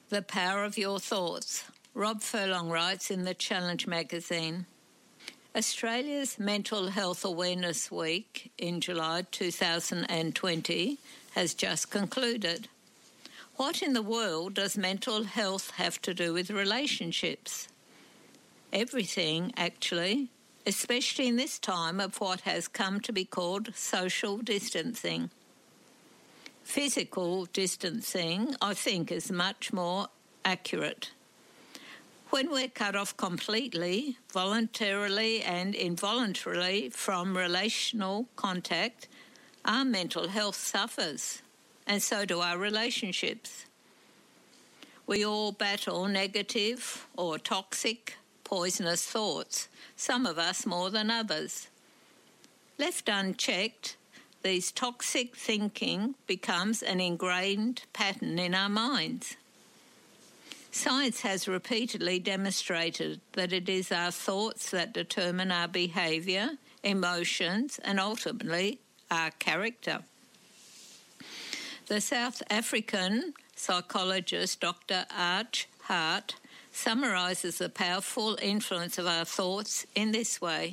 The Power of Your Thoughts. Rob Furlong writes in the Challenge magazine. Australia's Mental Health Awareness Week in July 2020 has just concluded. What in the world does mental health have to do with relationships? Everything, actually, especially in this time of what has come to be called social distancing. Physical distancing, I think, is much more accurate. When we're cut off completely, voluntarily and involuntarily from relational contact, our mental health suffers, and so do our relationships. We all battle negative or toxic, poisonous thoughts, some of us more than others. Left unchecked, this toxic thinking becomes an ingrained pattern in our minds. Science has repeatedly demonstrated that it is our thoughts that determine our behaviour, emotions, and ultimately our character. The South African psychologist Dr. Arch Hart summarises the powerful influence of our thoughts in this way.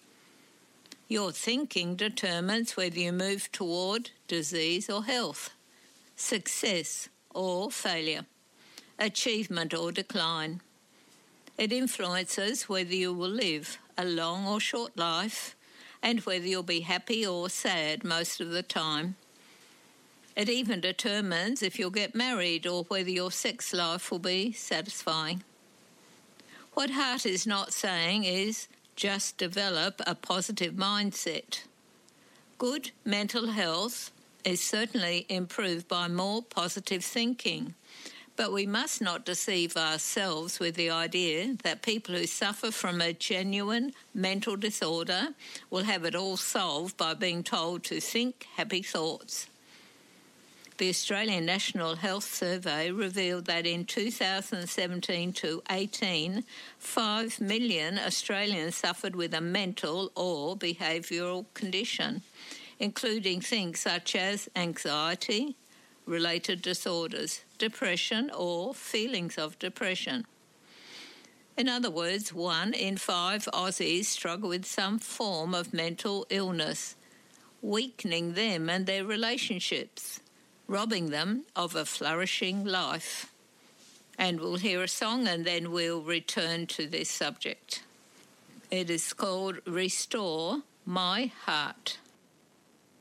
Your thinking determines whether you move toward disease or health, success or failure, achievement or decline. It influences whether you will live a long or short life and whether you'll be happy or sad most of the time. It even determines if you'll get married or whether your sex life will be satisfying. What Hart is not saying is just develop a positive mindset. Good mental health is certainly improved by more positive thinking. But we must not deceive ourselves with the idea that people who suffer from a genuine mental disorder will have it all solved by being told to think happy thoughts. The Australian National Health Survey revealed that in 2017 to 18, 5 million Australians suffered with a mental or behavioural condition, including things such as anxiety, related disorders, depression or feelings of depression. In other words, 1 in 5 Aussies struggle with some form of mental illness, weakening them and their relationships, robbing them of a flourishing life. And we'll hear a song and then we'll return to this subject. It is called Restore My Heart.